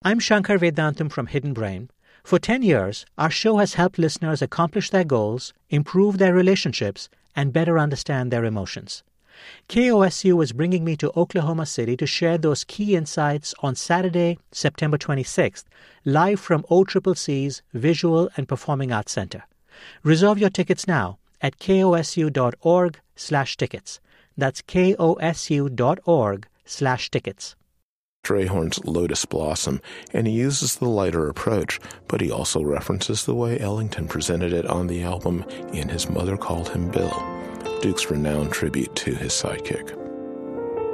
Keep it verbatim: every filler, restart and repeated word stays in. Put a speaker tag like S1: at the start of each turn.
S1: I'm Shankar Vedantam from Hidden Brain. For ten years, our show has helped listeners accomplish their goals, improve their relationships, and better understand their emotions. K O S U is bringing me to Oklahoma City to share those key insights on Saturday, September twenty-sixth, live from O C C C's Visual and Performing Arts Center. Reserve your tickets now at kosu.org slash tickets. That's kosu.org slash tickets.
S2: Strayhorn's Lotus Blossom, and he uses the lighter approach, but he also references the way Ellington presented it on the album in His Mother Called Him Bill, Duke's renowned tribute to his sidekick.